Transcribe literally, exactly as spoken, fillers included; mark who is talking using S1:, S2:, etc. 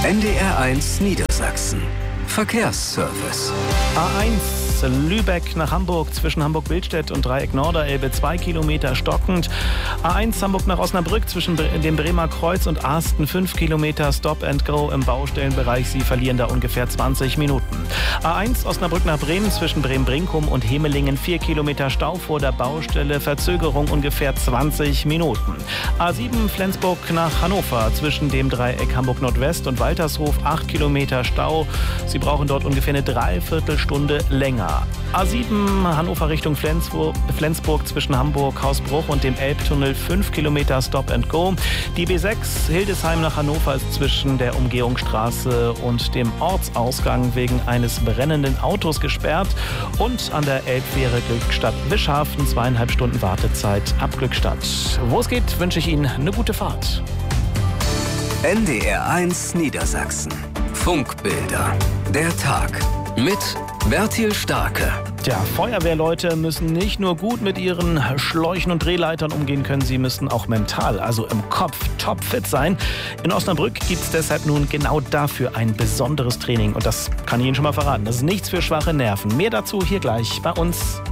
S1: N D R eins Niedersachsen. Verkehrsservice.
S2: A eins Lübeck nach Hamburg zwischen Hamburg-Billstedt und Dreieck Norderelbe zwei Kilometer stockend. A eins Hamburg nach Osnabrück zwischen dem Bremer Kreuz und Arsten fünf Kilometer Stop and Go im Baustellenbereich. Sie verlieren da ungefähr zwanzig Minuten. A eins Osnabrück nach Bremen zwischen Bremen-Brinkum und Hemelingen vier Kilometer Stau vor der Baustelle. Verzögerung ungefähr zwanzig Minuten. A sieben Flensburg nach Hannover zwischen dem Dreieck Hamburg-Nordwest und Waltershof acht Kilometer Stau. Sie brauchen dort ungefähr eine Dreiviertelstunde länger. A sieben Hannover Richtung Flensburg, Flensburg zwischen Hamburg, Hausbruch und dem Elbtunnel fünf Kilometer Stop and Go. Die B sechs Hildesheim nach Hannover ist zwischen der Umgehungsstraße und dem Ortsausgang wegen eines brennenden Autos gesperrt. Und an der Elbfähre Glückstadt-Wischhafen zweieinhalb Stunden Wartezeit ab Glückstadt. Wo es geht, wünsche ich Ihnen eine gute Fahrt.
S1: N D R eins Niedersachsen. Funkbilder. Der Tag. Mit Bertil Starke.
S2: Tja, Feuerwehrleute müssen nicht nur gut mit ihren Schläuchen und Drehleitern umgehen können, sie müssen auch mental, also im Kopf, topfit sein. In Osnabrück gibt es deshalb nun genau dafür ein besonderes Training. Und das kann ich Ihnen schon mal verraten. Das ist nichts für schwache Nerven. Mehr dazu hier gleich bei uns